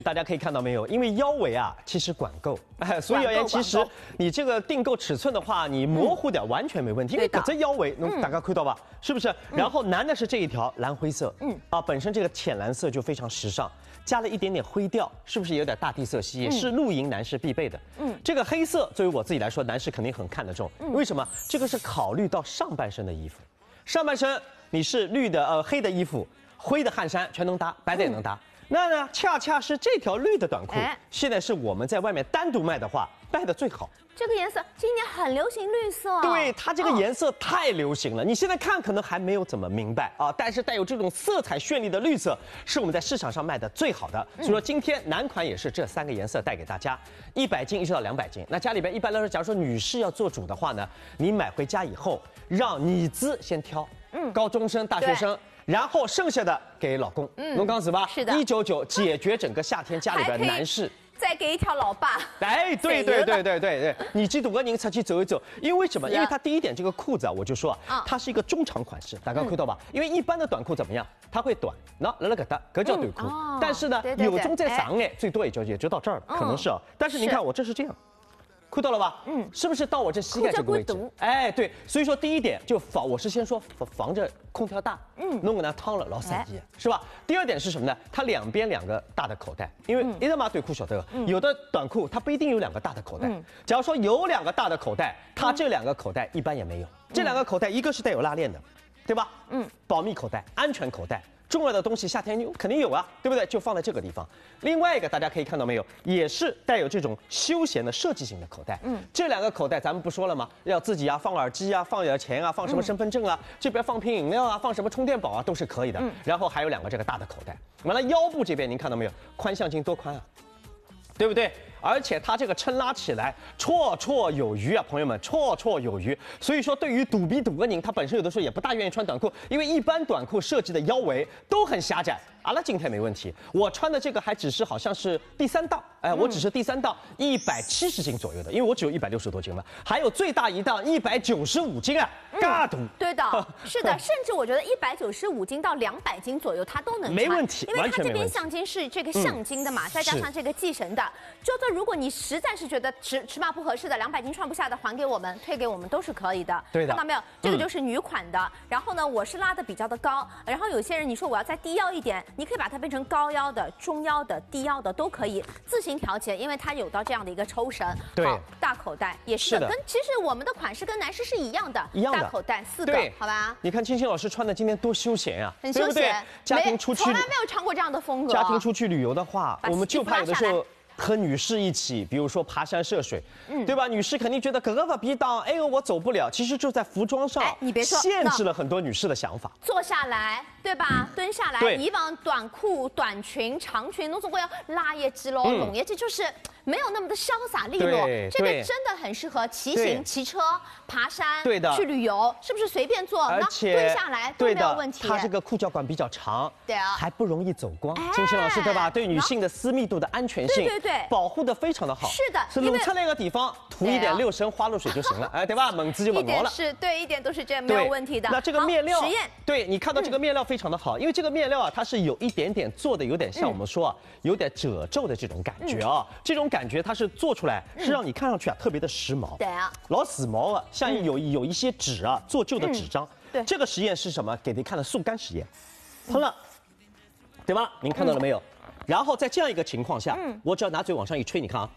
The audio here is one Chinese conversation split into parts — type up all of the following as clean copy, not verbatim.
大家可以看到没有？因为腰围啊，其实管够，所以而言，其实你这个订购尺寸的话，你模糊点完全没问题。因为这腰围，大家看到吧？是不是？然后男的是这一条蓝灰色，本身这个浅蓝色就非常时尚，加了一点点灰调，是不是有点大地色系？也是露营男士必备的。这个黑色作为我自己来说，男士肯定很看得重。为什么？这个是考虑到上半身的衣服，上半身你是绿的黑的衣服，灰的汗衫全能搭，白的也能搭。那呢，恰恰是这条绿的短裤，现在是我们在外面单独卖的话，卖的最好。 这个颜色今年很流行绿色， 对，它这个颜色太流行了。你现在看可能还没有怎么明白啊，但是带有这种色彩绚丽的绿色，是我们在市场上卖的最好的。所以说今天男款也是这3个颜色带给大家，100斤一直到200斤。那家里边一般来说，假如说女士要做主的话呢，你买回家以后，让你自先挑，高中生、大学生。然后剩下的给老公，龙岗子吧， 是的 ，199解决整个夏天家里边男士。 再给一条老爸， 哎，对，你这多个人出去走一走，因为什么？因为它第一点，这个裤子啊，我就说啊，它是一个中长款式，大家看到吧？因为一般的短裤怎么样？它会短，那来了个的，搿叫短裤。但是呢，有中在上哎，最多也就到这儿了，可能是啊。但是您看我这是这样。看到了吧？是不是到我这膝盖这个位置？哎，对，所以说第一点就我是先说防着空调大，弄个呢烫了老散意，是吧？第二点是什么呢？它两边2个大的口袋，因为一个码短裤晓得，有的短裤它不一定有2个大的口袋。假如说有2个大的口袋，它这2个口袋一般也没有。这2个口袋一个是带有拉链的，对吧？保密口袋、安全口袋。重要的东西夏天肯定有啊，对不对？就放在这个地方。另外一个大家可以看到没有，也是带有这种休闲的设计型的口袋。这2个口袋咱们不说了吗？要自己啊放耳机啊，放点钱啊，放什么身份证啊，这边放瓶饮料啊，放什么充电宝啊，都是可以的。然后还有2个这个大的口袋。完了腰部这边您看到没有，宽向筋多宽啊，对不对？而且它这个撑拉起来绰绰有余啊，朋友们，绰绰有余。所以说，对于赌逼赌个宁，他本身有的时候也不大愿意穿短裤，因为一般短裤设计的腰围都很狭窄。阿拉今天没问题，我穿的这个还只是好像是第3档，我只是第3档，170斤左右的，因为我只有160多斤了。还有最大一档195斤啊，尬赌。 对的，是的，甚至我觉得195斤到200斤左右它都能穿， 没问题， 因为它这边橡筋是这个橡筋的嘛，再加上这个系绳的，就说如果你实在是觉得尺码不合适的200斤穿不下的，还给我们，退给我们都是可以的。 对的， 看到没有？这个就是女款的。然后呢，我是拉的比较的高，然后有些人你说我要再低腰一点，你可以把它变成高腰的、中腰的、低腰的都可以自行调节，因为它有到这样的一个抽绳。 对， 好，大口袋也是的，跟其实我们的款式跟男士是一样的，大口袋4个，好吧？ 你看青青老师穿的今天多休闲呀， 很休闲， 家庭出去从来没有穿过这样的风格。 家庭出去旅游的话，我们就怕有的时候。和女士一起，比如说爬山涉水，对吧？女士肯定觉得格格不必当，哎呦我走不了。其实就在服装上， 你别说， 限制了很多女士的想法。 坐下来，对吧？蹲下来，以往短裤、短裙、长裙，侬总归要拉一肌喽，拢一肌，就是没有那么的潇洒利落。这个真的很适合骑行、骑车、爬山， 对的， 去旅游，是不是随便坐？ 而且蹲下来都没有问题。 它这个裤脚管比较长， 对啊， 还不容易走光。青青老师对吧？对女性的私密度的安全性， 对， 保护的非常的好。 是的， 是露出那个地方涂一点6升花露水就行了，哎，对吧？猛子就猛毛了。 是对，一点都是这样，没有问题的。 那这个面料， 实验， 对你看到这个面料非常的好，因为这个面料啊，它是有一点点做的有点像我们说啊，有点褶皱的这种感觉啊，这种感觉它是做出来是让你看上去啊特别的时髦。 对啊， 老时髦啊，像有一些纸啊做旧的纸张。对，这个实验是什么？给您看的速干实验，喷了，对吧？您看到了没有？然后在这样一个情况下，我只要拿嘴往上一吹，你看啊，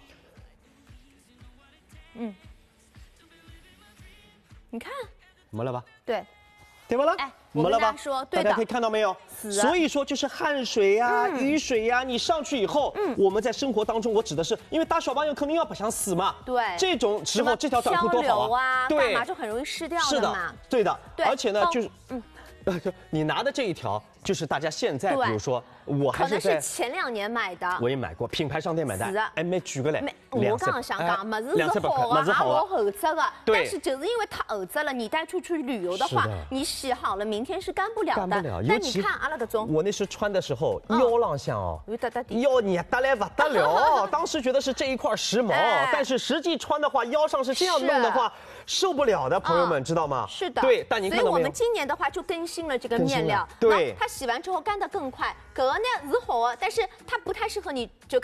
你看， 没了吧？ 对吧了？ 哎， 没了吧？ 大家可以看到没有？所以说就是汗水呀、雨水呀，你上去以后，我们在生活当中，我指的是，因为大小朋友肯定要不想死嘛， 对， 这种时候这条短裤多好啊， 对，干嘛就很容易湿掉的嘛， 对的，而且呢就是，你拿的这一条。就是大家现在，比如说我还是可能是前2年买的， 我也买过，品牌商店买的，哎，没举个来。 我刚刚想讲，么子是好啊，还我厚质的，但是就是因为它厚质了，你带出去旅游的话，你洗好了，明天是干不了的。但你看阿拉个种， 我那时穿的时候腰浪向哦，腰捏得来不得了，当时觉得是这一块时髦，但是实际穿的话，腰上是这样弄的话，受不了的，朋友们知道吗？ 是的， 对，但您看到没有？ 所以我们今年的话就更新了这个面料， 对， 它洗完之后干得更快，搿个呢是好的，但是它不太适合你就。